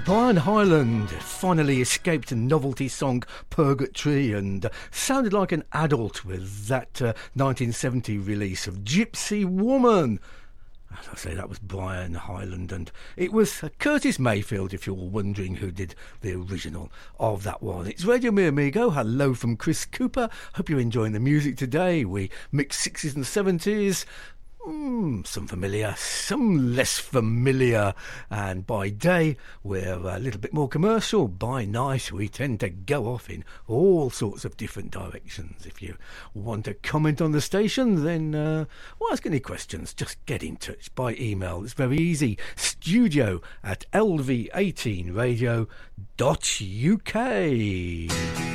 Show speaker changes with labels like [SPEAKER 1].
[SPEAKER 1] Brian Hyland finally escaped a novelty song Purgatory and sounded like an adult with that 1970 release of Gypsy Woman. As I say, that was Brian Hyland, and it was Curtis Mayfield, if you're wondering who did the original of that one. It's Radio Mi Amigo. Hello from Chris Cooper. Hope you're enjoying the music today. We mix 60s and 70s. Some familiar, some less familiar, and by day we're a little bit more commercial. By night we tend to go off in all sorts of different directions. If you want to comment on the station, then ask any questions, just get in touch by email. It's very easy, studio@lv18radio.uk.